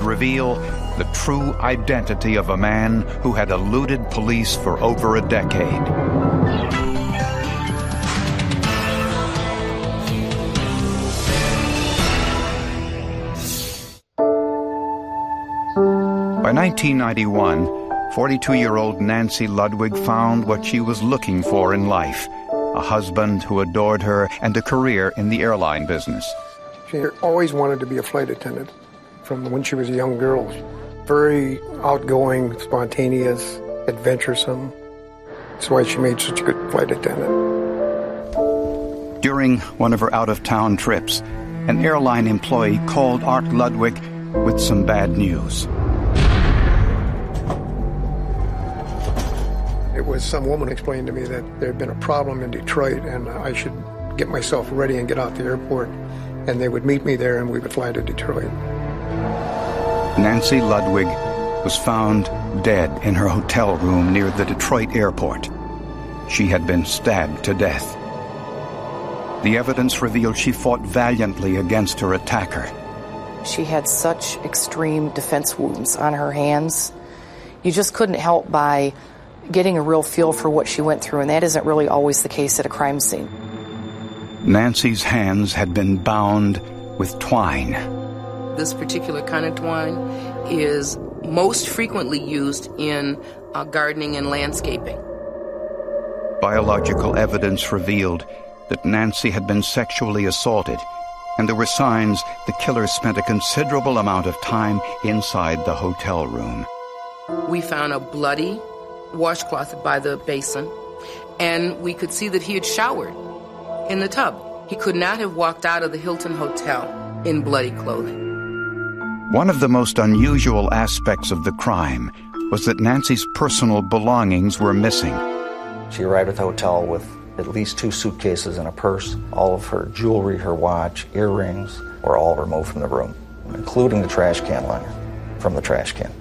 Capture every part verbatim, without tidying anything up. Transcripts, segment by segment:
reveal the true identity of a man who had eluded police for over a decade. By nineteen ninety-one, forty-two-year-old Nancy Ludwig found what she was looking for in life: a husband who adored her and a career in the airline business. She always wanted to be a flight attendant from when she was a young girl. Very outgoing, spontaneous, adventuresome. That's why she made such a good flight attendant. During one of her out-of-town trips, an airline employee called Art Ludwig with some bad news. It was some woman explained to me that there had been a problem in Detroit and I should get myself ready and get out the airport. And they would meet me there and we would fly to Detroit. Nancy Ludwig was found dead in her hotel room near the Detroit airport. She had been stabbed to death. The evidence revealed she fought valiantly against her attacker. She had such extreme defense wounds on her hands. You just couldn't help by getting a real feel for what she went through, and that isn't really always the case at a crime scene. Nancy's hands had been bound with twine. This particular kind of twine is most frequently used in uh, gardening and landscaping. Biological evidence revealed that Nancy had been sexually assaulted, and there were signs the killer spent a considerable amount of time inside the hotel room. We found a bloody washcloth by the basin, and we could see that he had showered in the tub. He could not have walked out of the Hilton Hotel in bloody clothing. One of the most unusual aspects of the crime was that Nancy's personal belongings were missing. She arrived at the hotel with at least two suitcases and a purse. All of her jewelry, her watch, earrings were all removed from the room, including the trash can liner from the trash can.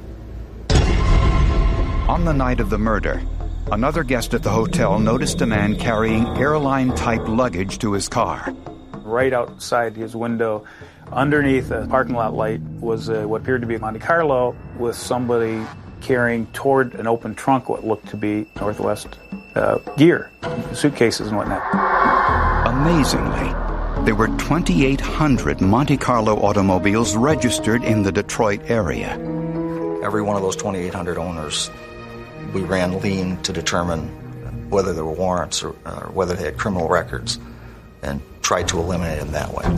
On the night of the murder, another guest at the hotel noticed a man carrying airline-type luggage to his car. Right outside his window, underneath a parking lot light, was a, what appeared to be a Monte Carlo with somebody carrying toward an open trunk what looked to be Northwest uh, gear, suitcases and whatnot. Amazingly, there were twenty-eight hundred Monte Carlo automobiles registered in the Detroit area. Every one of those twenty-eight hundred owners, we ran lean to determine whether there were warrants or, or whether they had criminal records, and tried to eliminate them that way.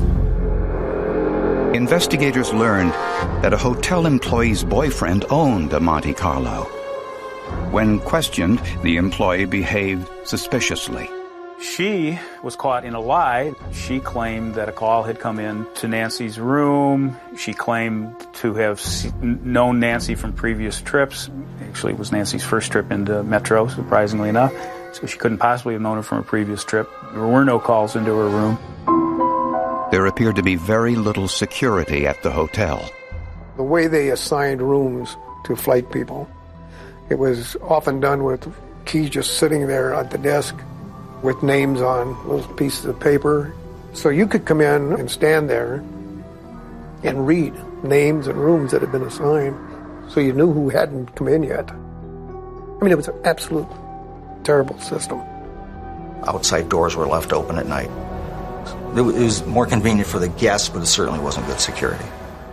Investigators learned that a hotel employee's boyfriend owned a Monte Carlo. When questioned, the employee behaved suspiciously. She was caught in a lie. She claimed that a call had come in to Nancy's room. She claimed to have known Nancy from previous trips. Actually, it was Nancy's first trip into Metro, surprisingly enough. So she couldn't possibly have known her from a previous trip. There were no calls into her room. There appeared to be very little security at the hotel. The way they assigned rooms to flight people, it was often done with keys just sitting there at the desk with names on little pieces of paper. So you could come in and stand there and read names and rooms that had been assigned, so you knew who hadn't come in yet. I mean, it was an absolute terrible system. Outside doors were left open at night. It was more convenient for the guests, but it certainly wasn't good security.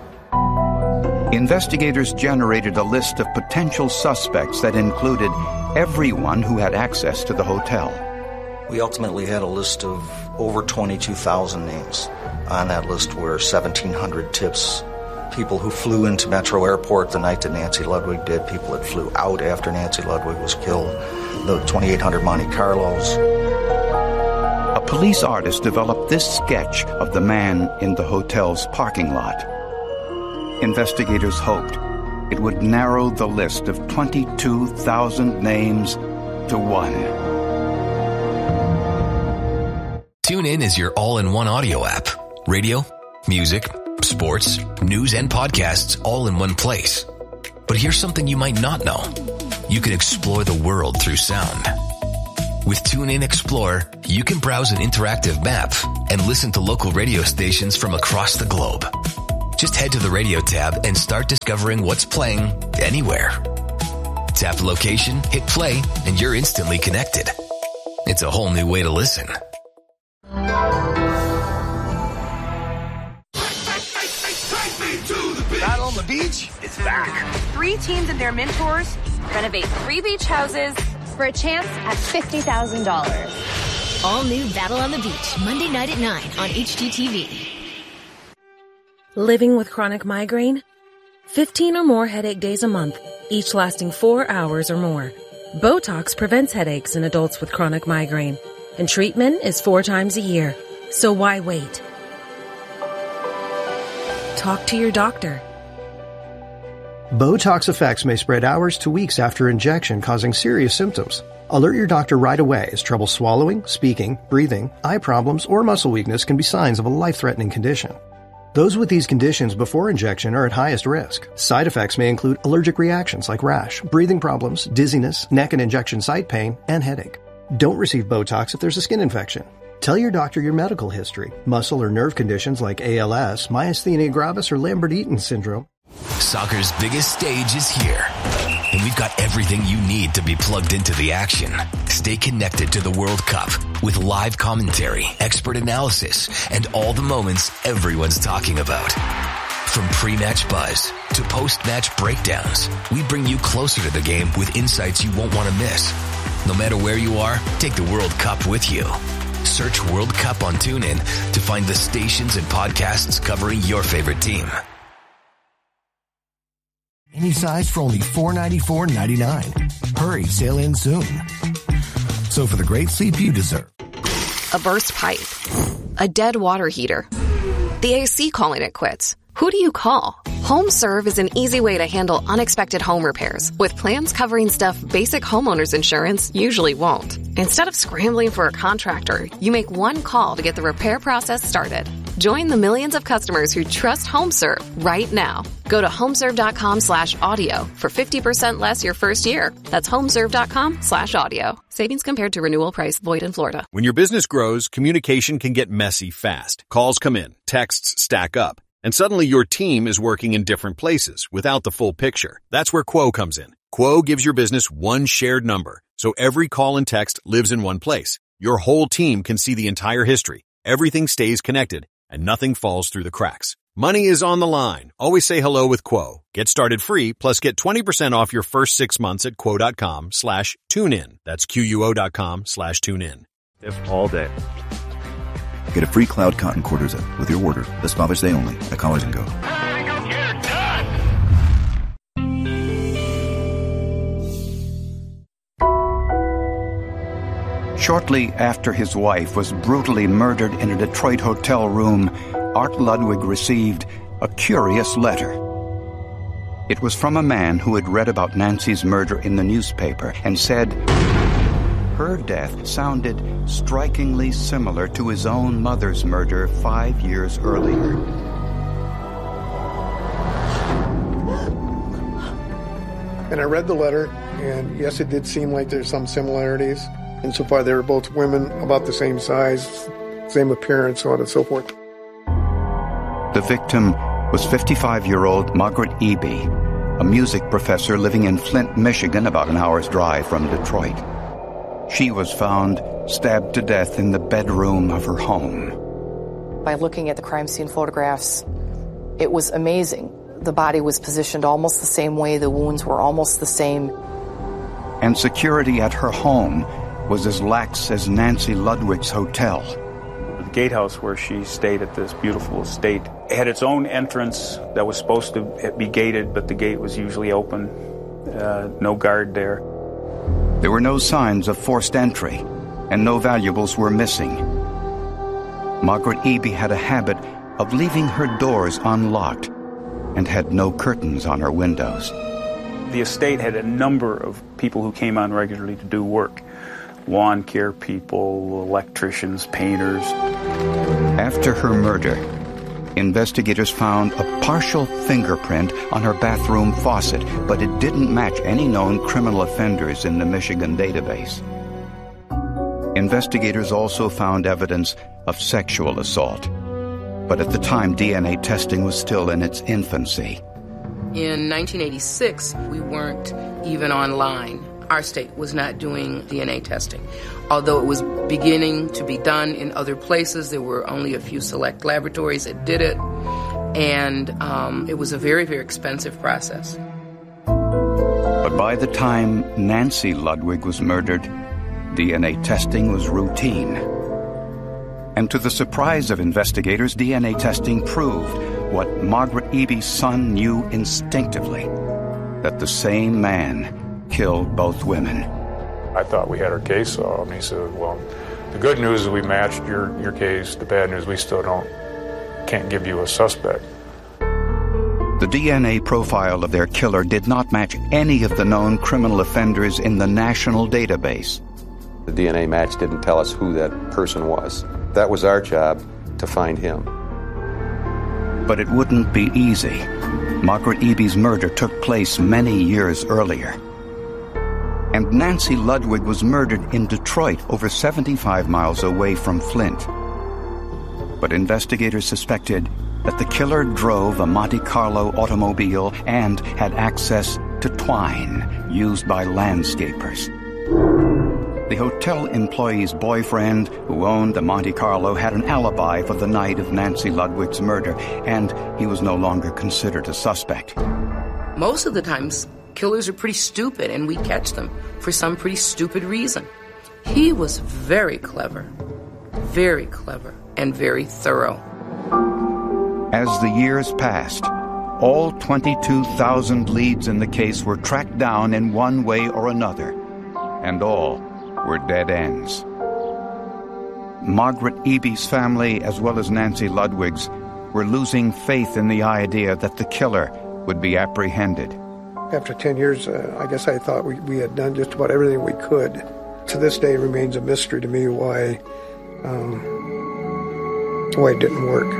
Investigators generated a list of potential suspects that included everyone who had access to the hotel. We ultimately had a list of over twenty-two thousand names. On that list were seventeen hundred tips, people who flew into Metro Airport the night that Nancy Ludwig did, people that flew out after Nancy Ludwig was killed, the twenty-eight hundred Monte Carlos. A police artist developed this sketch of the man in the hotel's parking lot. Investigators hoped it would narrow the list of twenty-two thousand names to one. TuneIn is your all-in-one audio app. Radio, music, sports, news, and podcasts all in one place. But here's something you might not know. You can explore the world through sound. With TuneIn Explorer, you can browse an interactive map and listen to local radio stations from across the globe. Just head to the radio tab and start discovering what's playing anywhere. Tap the location, hit play, and you're instantly connected. It's a whole new way to listen. Battle on the Beach is back. Three teams and their mentors renovate three beach houses for a chance at fifty thousand dollars. All new Battle on the Beach, Monday night at nine on H G T V. Living with chronic migraine? fifteen or more headache days a month, each lasting four hours or more. Botox prevents headaches in adults with chronic migraine, and treatment is four times a year. So why wait? Talk to your doctor. Botox effects may spread hours to weeks after injection, causing serious symptoms. Alert your doctor right away, as trouble swallowing, speaking, breathing, eye problems, or muscle weakness can be signs of a life-threatening condition. Those with these conditions before injection are at highest risk. Side effects may include allergic reactions like rash, breathing problems, dizziness, neck and injection site pain, and headache. Don't receive Botox if there's a skin infection. Tell your doctor your medical history, muscle or nerve conditions like A L S, myasthenia gravis, or Lambert-Eaton syndrome. Soccer's biggest stage is here, and we've got everything you need to be plugged into the action. Stay connected to the World Cup with live commentary, expert analysis, and all the moments everyone's talking about. From pre-match buzz to post-match breakdowns, we bring you closer to the game with insights you won't want to miss. No matter where you are, take the World Cup with you. Search World Cup on TuneIn to find the stations and podcasts covering your favorite team. Any size for only four ninety-four ninety-nine. Hurry, sail in soon. So for the great sleep you deserve. A burst pipe. A dead water heater. The A C calling it quits. Who do you call? HomeServe is an easy way to handle unexpected home repairs with plans covering stuff basic homeowners insurance usually won't. Instead of scrambling for a contractor, you make one call to get the repair process started. Join the millions of customers who trust HomeServe right now. Go to homeserve.com slash audio for fifty percent less your first year. That's homeserve.com slash audio. Savings compared to renewal price void in Florida. When your business grows, communication can get messy fast. Calls come in, texts stack up, and suddenly your team is working in different places without the full picture. That's where Quo comes in. Quo gives your business one shared number, so every call and text lives in one place. Your whole team can see the entire history. Everything stays connected, and nothing falls through the cracks. Money is on the line. Always say hello with Quo. Get started free, plus get twenty percent off your first six months at quo.com slash tune in. That's Q-U-O dot com slash tune in. If all day. Get a free Cloud Cotton Quarter Zip with your order this Father's Day only at Collars and Go. Shortly after his wife was brutally murdered in a Detroit hotel room, Art Ludwig received a curious letter. It was from a man who had read about Nancy's murder in the newspaper and said her death sounded strikingly similar to his own mother's murder five years earlier. And I read the letter, and yes, it did seem like there's some similarities. Insofar they were both women about the same size, same appearance, so on and so forth. The victim was fifty-five-year-old Margaret Eby, a music professor living in Flint, Michigan, about an hour's drive from Detroit. She was found stabbed to death in the bedroom of her home. By looking at the crime scene photographs, it was amazing. The body was positioned almost the same way, the wounds were almost the same. And security at her home was as lax as Nancy Ludwig's hotel. The gatehouse where she stayed at this beautiful estate had its own entrance that was supposed to be gated, but the gate was usually open. Uh, no guard there. There were no signs of forced entry, and no valuables were missing. Margaret Eby had a habit of leaving her doors unlocked and had no curtains on her windows. The estate had a number of people who came on regularly to do work. Lawn care people, electricians, painters. After her murder, investigators found a partial fingerprint on her bathroom faucet, but it didn't match any known criminal offenders in the Michigan database. Investigators also found evidence of sexual assault, but at the time D N A testing was still in its infancy. In nineteen eighty-six, we weren't even online. Our state was not doing D N A testing. Although it was beginning to be done in other places, there were only a few select laboratories that did it, and um, it was a very, very expensive process. But by the time Nancy Ludwig was murdered, D N A testing was routine. And to the surprise of investigators, D N A testing proved what Margaret Eby's son knew instinctively, that the same man killed both women. I thought we had our case solved, and he said, well, the good news is we matched your, your case. The bad news, we still don't, can't give you a suspect. The D N A profile of their killer did not match any of the known criminal offenders in the national database. The D N A match didn't tell us who that person was. That was our job, to find him. But it wouldn't be easy. Margaret Eby's murder took place many years earlier. And Nancy Ludwig was murdered in Detroit, over seventy-five miles away from Flint. But investigators suspected that the killer drove a Monte Carlo automobile and had access to twine used by landscapers. The hotel employee's boyfriend, who owned the Monte Carlo, had an alibi for the night of Nancy Ludwig's murder, and he was no longer considered a suspect. Most of the times, killers are pretty stupid, and we catch them for some pretty stupid reason. He was very clever, very clever, and very thorough. As the years passed, all twenty-two thousand leads in the case were tracked down in one way or another, and all were dead ends. Margaret Eby's family, as well as Nancy Ludwig's, were losing faith in the idea that the killer would be apprehended. After ten years, uh, I guess I thought we, we had done just about everything we could. To this day, it remains a mystery to me why, um, why it didn't work.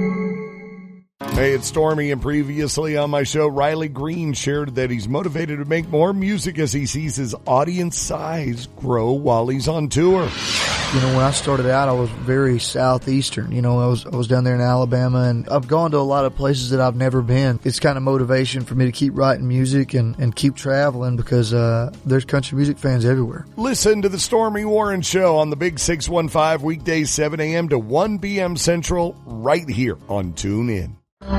Hey, it's Stormy, and previously on my show, Riley Green shared that he's motivated to make more music as he sees his audience size grow while he's on tour. You know, when I started out, I was very southeastern. You know, I was I was down there in Alabama, and I've gone to a lot of places that I've never been. It's kind of motivation for me to keep writing music and, and keep traveling because uh, there's country music fans everywhere. Listen to the Stormy Warren Show on the Big six one five, weekdays seven a.m. to one p.m. Central, right here on TuneIn.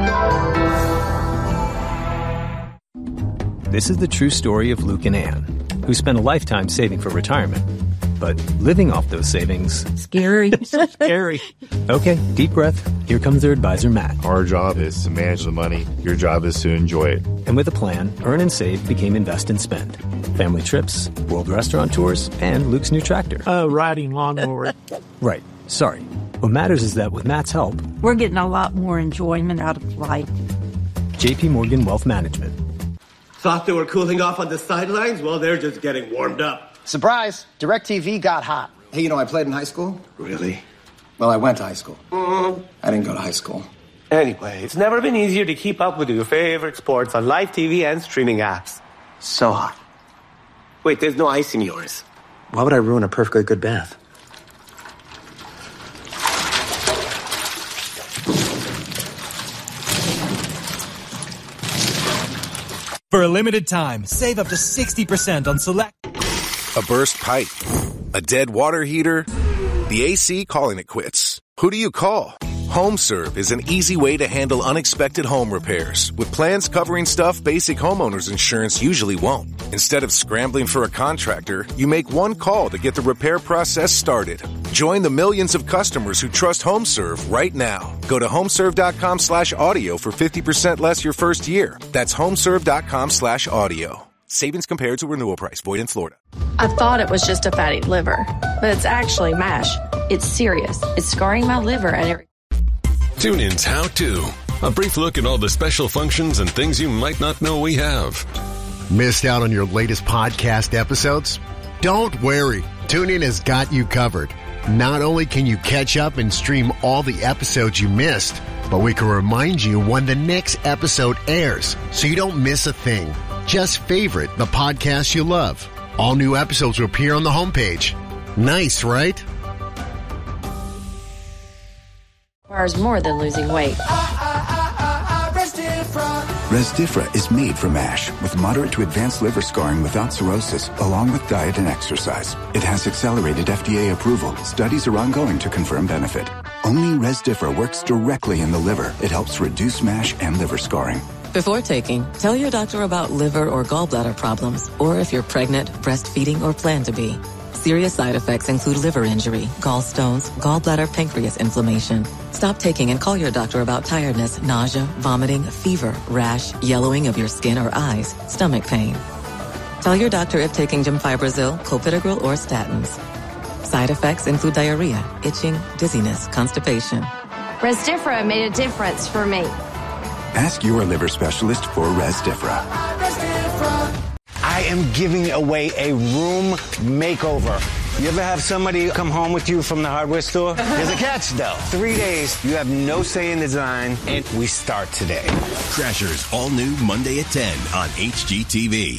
This is the true story of Luke and Ann, who spent a lifetime saving for retirement. But living off those savings... Scary. Scary. Okay, deep breath. Here comes their advisor, Matt. Our job is to manage the money. Your job is to enjoy it. And with a plan, Earn and Save became Invest and Spend. Family trips, world restaurant tours, and Luke's new tractor. Uh, riding lawnmower. Right. Sorry. What matters is that with Matt's help... We're getting a lot more enjoyment out of life. J P Morgan Wealth Management. Thought they were cooling off on the sidelines? Well, they're just getting warmed up. Surprise! DirecTV got hot. Hey, you know, I played in high school. Really? Well, I went to high school. Mm. I didn't go to high school. Anyway, it's never been easier to keep up with your favorite sports on live T V and streaming apps. So hot. Wait, there's no ice in yours. Why would I ruin a perfectly good bath? For a limited time, save up to sixty percent on select... A burst pipe, a dead water heater, the A C calling it quits. Who do you call? HomeServe is an easy way to handle unexpected home repairs with plans covering stuff basic homeowners insurance usually won't. Instead of scrambling for a contractor, you make one call to get the repair process started. Join the millions of customers who trust HomeServe right now. Go to homeserve.com slash audio for fifty percent less your first year. That's homeserve.com slash audio. Savings compared to renewal price. Void in Florida. I thought it was just a fatty liver, but it's actually MASH. It's serious. It's scarring my liver and everything. TuneIn's How To. A brief look at all the special functions and things you might not know we have. Missed out on your latest podcast episodes? Don't worry. TuneIn has got you covered. Not only can you catch up and stream all the episodes you missed, but we can remind you when the next episode airs so you don't miss a thing. Just favorite the podcast you love. All new episodes will appear on the homepage. Nice, right? requires more than losing weight. Resdifra is made for MASH with moderate to advanced liver scarring without cirrhosis, along with diet and exercise. It has accelerated F D A approval. Studies are ongoing to confirm benefit. Only Resdifra works directly in the liver. It helps reduce MASH and liver scarring. Before taking, tell your doctor about liver or gallbladder problems, or if you're pregnant, breastfeeding, or plan to be. Serious side effects include liver injury, gallstones, gallbladder, pancreas inflammation. Stop taking and call your doctor about tiredness, nausea, vomiting, fever, rash, yellowing of your skin or eyes, stomach pain. Tell your doctor if taking Gemfibrozil, Clopidogrel, or statins. Side effects include diarrhea, itching, dizziness, constipation. Resdifra made a difference for me. Ask your liver specialist for Resdifra. I am giving away a room makeover. You ever have somebody come home with you from the hardware store? There's a catch, though. Three days, you have no say in the design, and we start today. Crashers, all new Monday at ten on H G T V.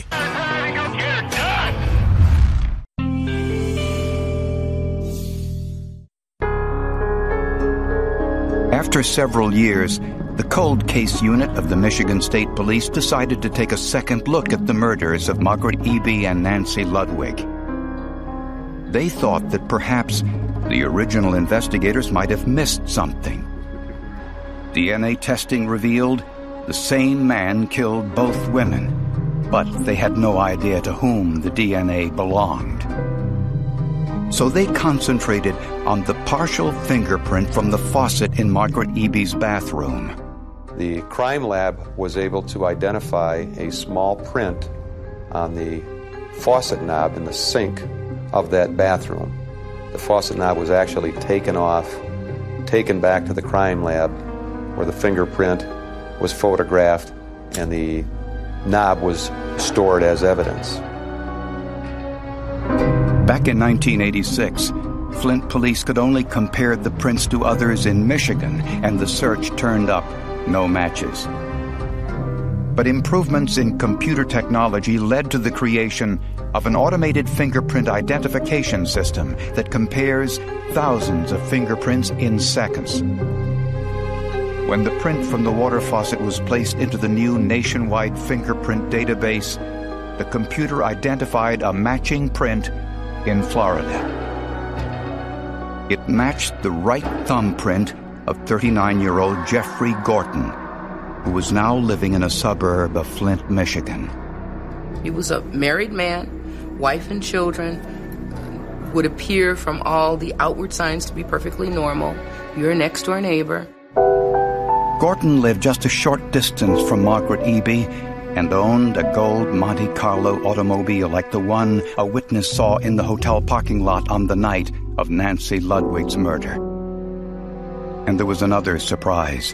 After several years, the Cold Case Unit of the Michigan State Police decided to take a second look at the murders of Margaret Eby and Nancy Ludwig. They thought that perhaps the original investigators might have missed something. D N A testing revealed the same man killed both women, but they had no idea to whom the D N A belonged. So they concentrated on the partial fingerprint from the faucet in Margaret Eby's bathroom. The crime lab was able to identify a small print on the faucet knob in the sink of that bathroom. The faucet knob was actually taken off, taken back to the crime lab, where the fingerprint was photographed and the knob was stored as evidence. Back in nineteen eighty-six, Flint police could only compare the prints to others in Michigan, and the search turned up no matches. But improvements in computer technology led to the creation of an automated fingerprint identification system that compares thousands of fingerprints in seconds. When the print from the water faucet was placed into the new nationwide fingerprint database, the computer identified a matching print in Florida. It matched the right thumbprint of thirty-nine-year-old Jeffrey Gorton, who was now living in a suburb of Flint, Michigan. He was a married man, wife and children, would appear from all the outward signs to be perfectly normal. You're a next-door neighbor. Gorton lived just a short distance from Margaret Eby and owned a gold Monte Carlo automobile like the one a witness saw in the hotel parking lot on the night of Nancy Ludwig's murder. And there was another surprise.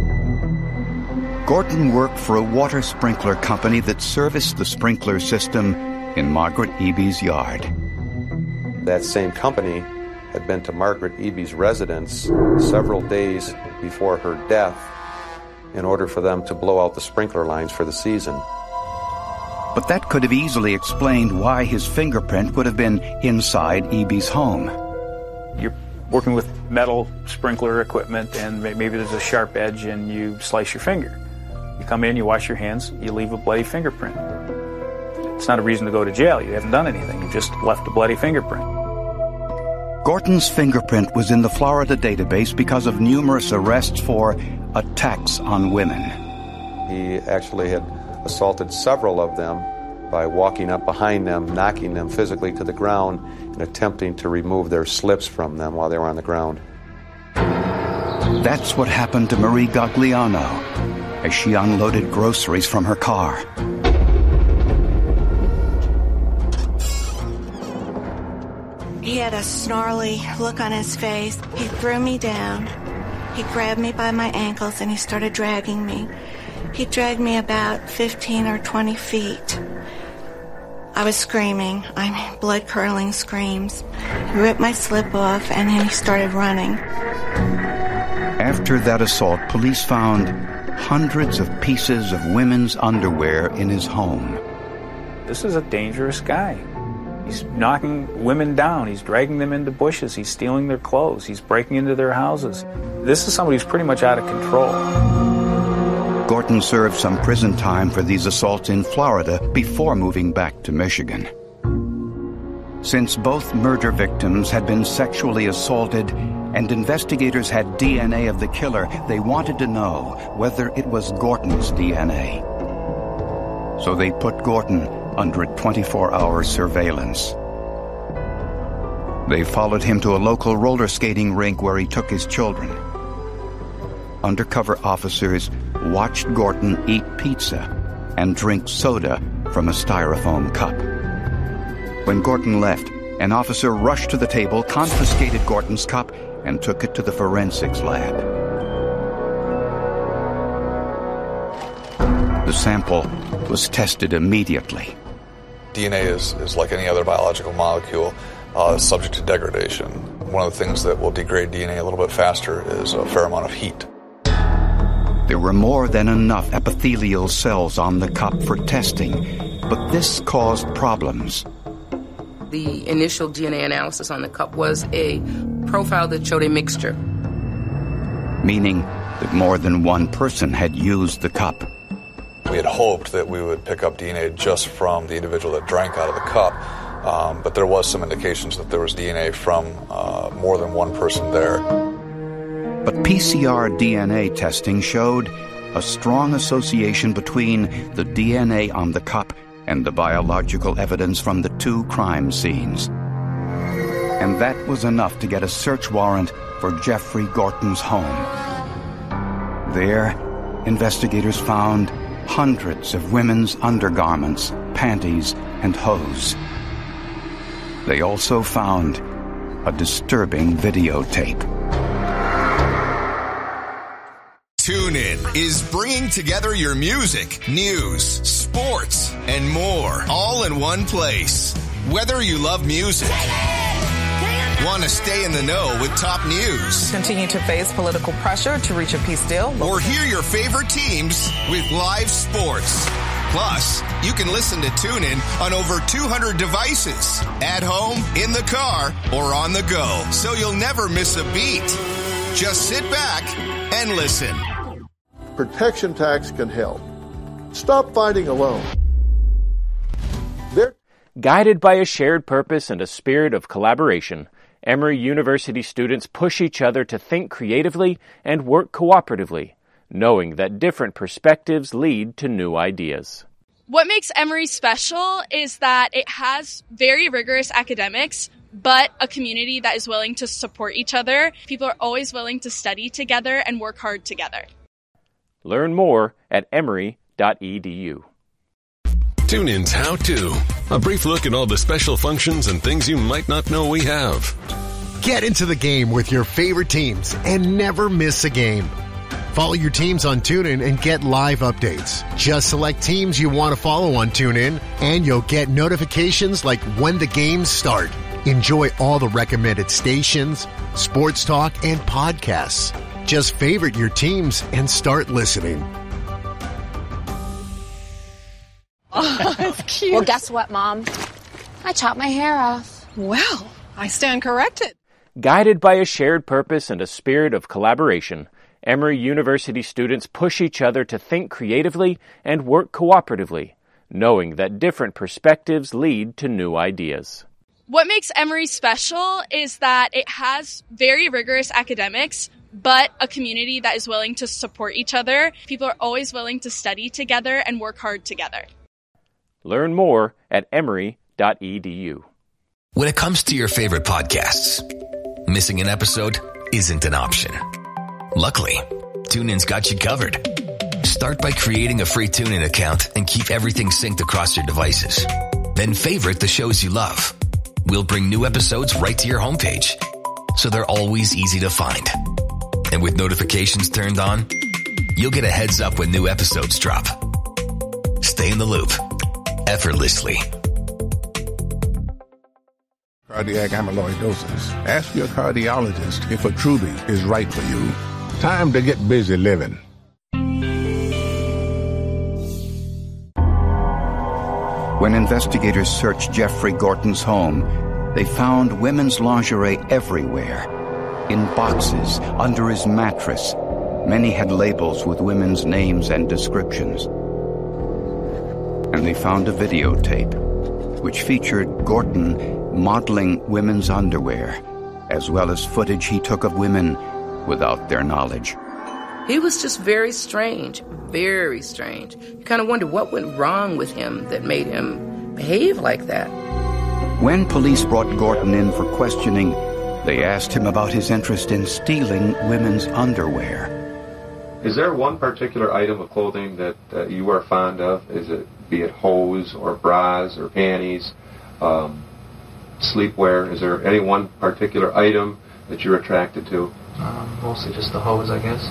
Gorton worked for a water sprinkler company that serviced the sprinkler system in Margaret Eby's yard. That same company had been to Margaret Eby's residence several days before her death in order for them to blow out the sprinkler lines for the season. But that could have easily explained why his fingerprint would have been inside Eby's home. You're working with metal sprinkler equipment, and maybe there's a sharp edge and you slice your finger. You come in, you wash your hands, you leave a bloody fingerprint. It's not a reason to go to jail. You haven't done anything. You just left a bloody fingerprint. Gorton's fingerprint was in the Florida database because of numerous arrests for attacks on women. He actually had assaulted several of them by walking up behind them, knocking them physically to the ground, and attempting to remove their slips from them while they were on the ground. That's what happened to Marie Gagliano as she unloaded groceries from her car. He had a snarly look on his face. He threw me down. He grabbed me by my ankles and he started dragging me. He dragged me about fifteen or twenty feet. I was screaming. I mean, blood-curdling screams. He ripped my slip off and then he started running. After that assault, police found hundreds of pieces of women's underwear in his home. This is a dangerous guy. He's knocking women down. He's dragging them into bushes. He's stealing their clothes. He's breaking into their houses. This is somebody who's pretty much out of control. Gorton served some prison time for these assaults in Florida before moving back to Michigan. Since both murder victims had been sexually assaulted and investigators had D N A of the killer, they wanted to know whether it was Gorton's D N A. So they put Gorton under a twenty-four hour surveillance. They followed him to a local roller skating rink where he took his children. Undercover officers watched Gorton eat pizza and drink soda from a styrofoam cup. When Gorton left, an officer rushed to the table, confiscated Gorton's cup, and took it to the forensics lab. The sample was tested immediately. D N A is, is like any other biological molecule, uh, subject to degradation. One of the things that will degrade D N A a little bit faster is a fair amount of heat. There were more than enough epithelial cells on the cup for testing, but this caused problems. The initial D N A analysis on the cup was a profile that showed a mixture. Meaning that more than one person had used the cup. We had hoped that we would pick up D N A just from the individual that drank out of the cup, um, but there was some indications that there was D N A from uh, more than one person there. But P C R D N A testing showed a strong association between the D N A on the cup and the biological evidence from the two crime scenes. And that was enough to get a search warrant for Jeffrey Gorton's home. There, investigators found hundreds of women's undergarments, panties, and hose. They also found a disturbing videotape. TuneIn is bringing together your music, news, sports, and more, all in one place. Whether you love music, want to stay in the know with top news, continue to face political pressure to reach a peace deal, or hear your favorite teams with live sports. Plus, you can listen to TuneIn on over two hundred devices, at home, in the car, or on the go, so you'll never miss a beat. Just sit back and listen. Protection Tax can help. Stop fighting alone. They're- Guided by a shared purpose and a spirit of collaboration, Emory University students push each other to think creatively and work cooperatively, knowing that different perspectives lead to new ideas. What makes Emory special is that it has very rigorous academics, but a community that is willing to support each other. People are always willing to study together and work hard together. Learn more at emory dot e d u. TuneIn's How To. A brief look at all the special functions and things you might not know we have. Get into the game with your favorite teams and never miss a game. Follow your teams on TuneIn and get live updates. Just select teams you want to follow on TuneIn, and you'll get notifications like when the games start. Enjoy all the recommended stations, sports talk, and podcasts. Just favorite your teams and start listening. Oh, that's cute. Well, guess what, Mom? I chopped my hair off. Well, I stand corrected. Guided by a shared purpose and a spirit of collaboration, Emory University students push each other to think creatively and work cooperatively, knowing that different perspectives lead to new ideas. What makes Emory special is that it has very rigorous academics, but a community that is willing to support each other. People are always willing to study together and work hard together. Learn more at emory dot e d u. When it comes to your favorite podcasts, missing an episode isn't an option. Luckily, TuneIn's got you covered. Start by creating a free TuneIn account and keep everything synced across your devices. Then favorite the shows you love. We'll bring new episodes right to your homepage, so they're always easy to find. And with notifications turned on, you'll get a heads up when new episodes drop. Stay in the loop, effortlessly. Cardiac amyloidosis. Ask your cardiologist if Attruby is right for you. Time to get busy living. When investigators searched Jeffrey Gorton's home, they found women's lingerie everywhere. In boxes, under his mattress. Many had labels with women's names and descriptions. And they found a videotape, which featured Gorton modeling women's underwear, as well as footage he took of women without their knowledge. He was just very strange, very strange. You kind of wonder what went wrong with him that made him behave like that. When police brought Gorton in for questioning, they asked him about his interest in stealing women's underwear. Is there one particular item of clothing that uh, you are fond of? Is it, be it hose or bras or panties, um, sleepwear? Is there any one particular item that you're attracted to? Um, mostly just the hose, I guess.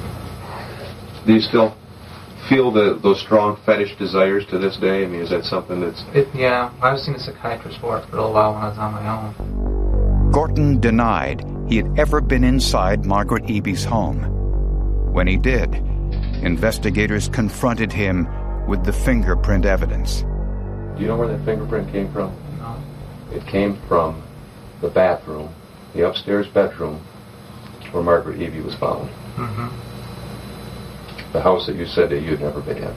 Do you still feel the, those strong fetish desires to this day? I mean, is that something that's... It, yeah, I was seeing a psychiatrist for it for a little while when I was on my own. Gorton denied he had ever been inside Margaret Eby's home. When he did, investigators confronted him with the fingerprint evidence. Do you know where that fingerprint came from? No. It came from the bathroom, the upstairs bedroom, where Margaret Eby was found. Mm-hmm. The house that you said that you'd never been in.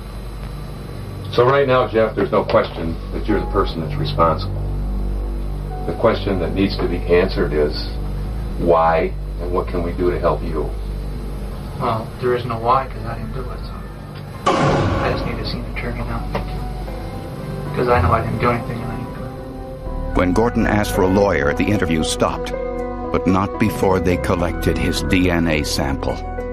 So right now, Jeff, there's no question that you're the person that's responsible. The question that needs to be answered is why, and what can we do to help you? Well, there is no why, because I didn't do it, so I just need to see the jury now. Because I know I didn't do anything, and I didn't do it. When Gorton asked for a lawyer, the interview stopped, but not before they collected his D N A sample.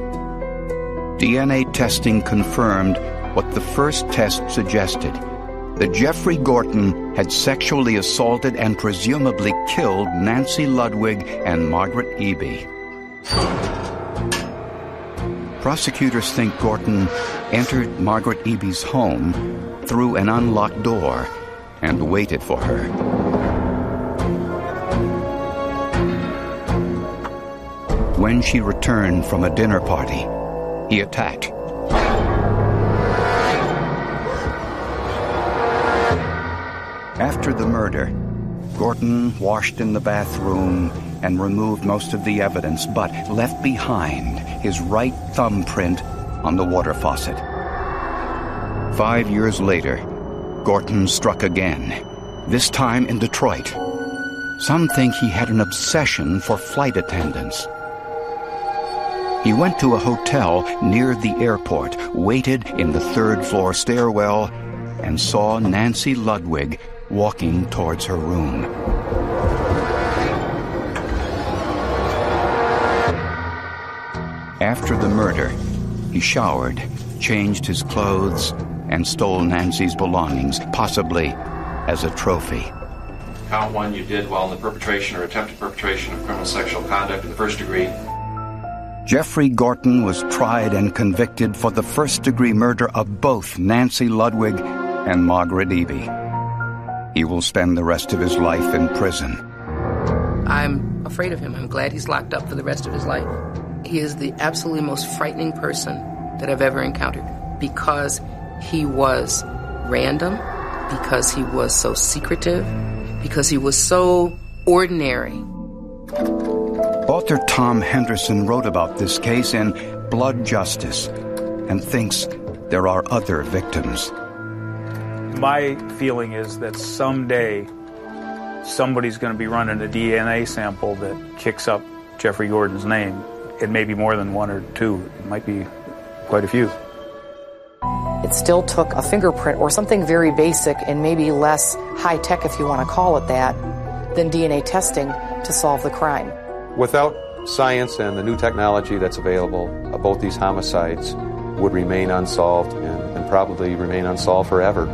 D N A testing confirmed what the first test suggested, that Jeffrey Gorton had sexually assaulted and presumably killed Nancy Ludwig and Margaret Eby. Prosecutors think Gorton entered Margaret Eby's home through an unlocked door and waited for her. When she returned from a dinner party, he attacked. After the murder, Gorton washed in the bathroom and removed most of the evidence, but left behind his right thumbprint on the water faucet. Five years later, Gorton struck again, this time in Detroit. Some think he had an obsession for flight attendants. He went to a hotel near the airport, waited in the third-floor stairwell, and saw Nancy Ludwig walking towards her room. After the murder, he showered, changed his clothes, and stole Nancy's belongings, possibly as a trophy. Count one, you did while in the perpetration or attempted perpetration of criminal sexual conduct in the first degree. Jeffrey Gorton was tried and convicted for the first-degree murder of both Nancy Ludwig and Margaret Eby. He will spend the rest of his life in prison. I'm afraid of him. I'm glad he's locked up for the rest of his life. He is the absolutely most frightening person that I've ever encountered because he was random, because he was so secretive, because he was so ordinary. Author Tom Henderson wrote about this case in Blood Justice and thinks there are other victims. My feeling is that someday somebody's going to be running a D N A sample that kicks up Jeffrey Gorton's name. It may be more than one or two. It might be quite a few. It still took a fingerprint or something very basic and maybe less high-tech, if you want to call it that, than D N A testing to solve the crime. Without science and the new technology that's available, uh, both these homicides would remain unsolved and, and probably remain unsolved forever.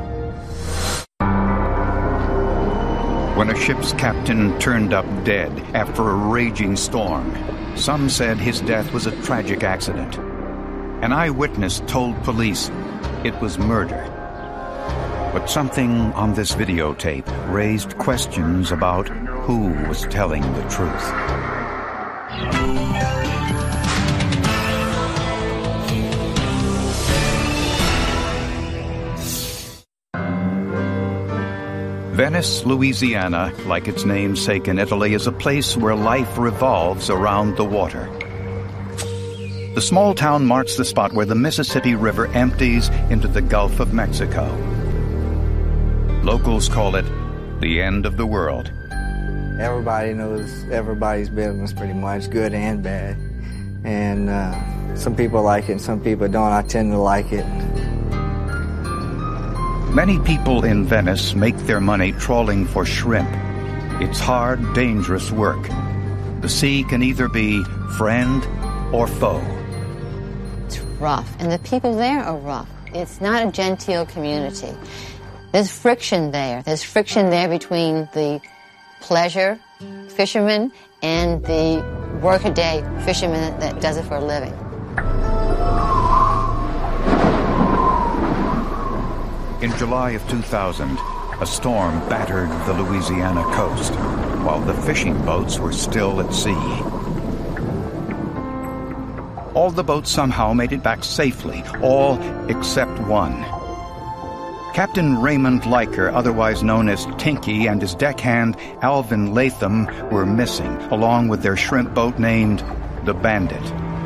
When a ship's captain turned up dead after a raging storm, some said his death was a tragic accident. An eyewitness told police it was murder. But something on this videotape raised questions about who was telling the truth. Venice, Louisiana, like its namesake in Italy, is a place where life revolves around the water. The small town marks the spot where the Mississippi River empties into the Gulf of Mexico. Locals call it the end of the world. Everybody knows everybody's business pretty much, good and bad. And uh, some people like it and some people don't. I tend to like it. Many people in Venice make their money trawling for shrimp. It's hard, dangerous work. The sea can either be friend or foe. It's rough, and the people there are rough. It's not a genteel community. There's friction there. There's friction there between the pleasure fisherman and the workaday fisherman that does it for a living. In July of two thousand, a storm battered the Louisiana coast while the fishing boats were still at sea. All the boats somehow made it back safely, all except one. Captain Raymond Liker, otherwise known as Tinky, and his deckhand Alvin Latham were missing, along with their shrimp boat named the Bandit.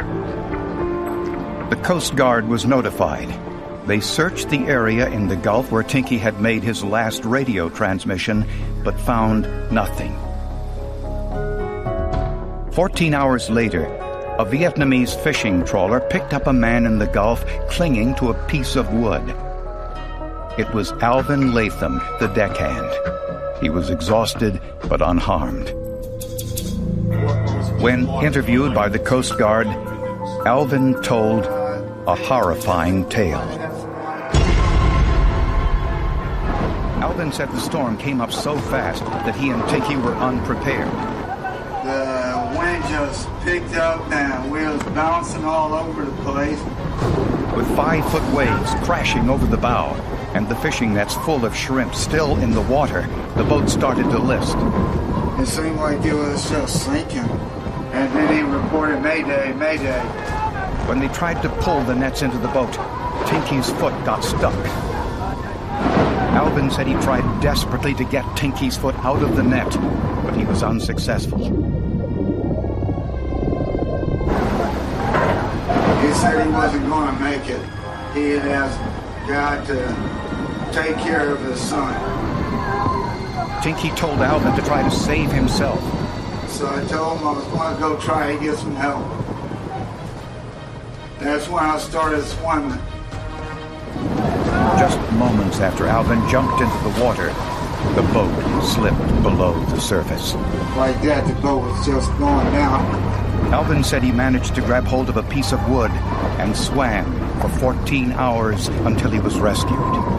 The Coast Guard was notified. They searched the area in the Gulf where Tinky had made his last radio transmission, but found nothing. Fourteen hours later, a Vietnamese fishing trawler picked up a man in the Gulf clinging to a piece of wood. It was Alvin Latham, the deckhand. He was exhausted but unharmed. When interviewed by the Coast Guard, Alvin told a horrifying tale. Alvin said the storm came up so fast that he and Tinky were unprepared. The wind just picked up and we was bouncing all over the place. With five-foot waves crashing over the bow and the fishing nets full of shrimp still in the water, the boat started to list. It seemed like it was just sinking. And then he reported Mayday, Mayday. When they tried to pull the nets into the boat, Tinky's foot got stuck. Alvin said he tried desperately to get Tinky's foot out of the net, but he was unsuccessful. He said he wasn't going to make it. He had asked God to take care of his son. Tinky told Alvin to try to save himself. So I told him I was going to go try and get some help. That's when I started swimming. Just moments after Alvin jumped into the water, the boat slipped below the surface. Like that, the boat was just going down. Alvin said he managed to grab hold of a piece of wood and swam for fourteen hours until he was rescued.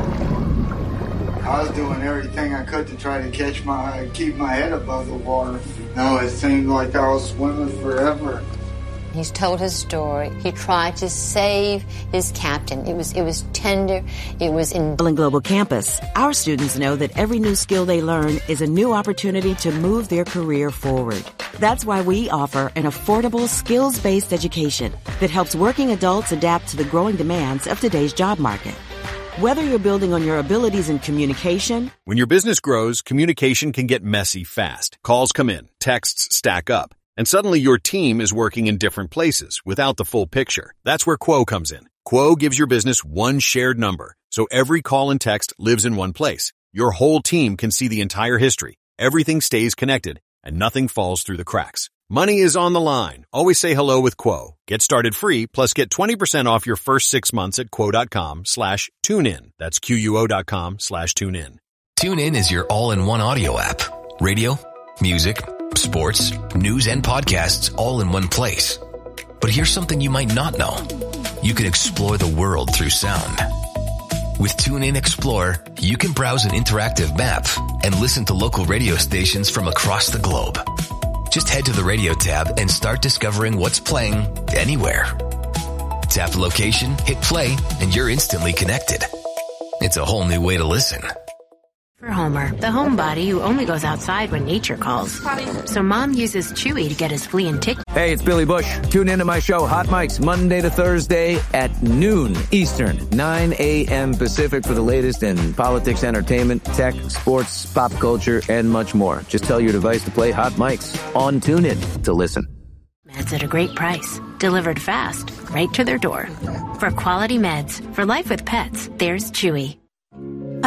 I was doing everything I could to try to catch my, keep my head above the water. No, it seemed like I was swimming forever. He's told his story. He tried to save his captain. It was it was tender. It was in Global Campus. Our students know that every new skill they learn is a new opportunity to move their career forward. That's why we offer an affordable, skills-based education that helps working adults adapt to the growing demands of today's job market. Whether you're building on your abilities in communication. When your business grows, communication can get messy fast. Calls come in, texts stack up. And suddenly your team is working in different places without the full picture. That's where Quo comes in. Quo gives your business one shared number, so every call and text lives in one place. Your whole team can see the entire history. Everything stays connected, and nothing falls through the cracks. Money is on the line. Always say hello with Quo. Get started free, plus get twenty percent off your first six months at quo.com slash tune in. That's Q-U-O dot com slash tune in. TuneIn is your all-in-one audio app. Radio, music, sports, news, and podcasts all in one place. But here's something you might not know. You can explore the world through sound. With TuneIn Explorer, you can browse an interactive map and listen to local radio stations from across the globe. Just head to the radio tab and start discovering what's playing anywhere. Tap the location, hit play, and you're instantly connected. It's a whole new way to listen. For Homer, the homebody who only goes outside when nature calls. So Mom uses Chewy to get his flea and tick. Hey, it's Billy Bush. Tune into my show, Hot Mics, Monday to Thursday at noon Eastern, nine a.m. Pacific for the latest in politics, entertainment, tech, sports, pop culture, and much more. Just tell your device to play Hot Mics on TuneIn to listen. Meds at a great price. Delivered fast, right to their door. For quality meds, for life with pets, there's Chewy.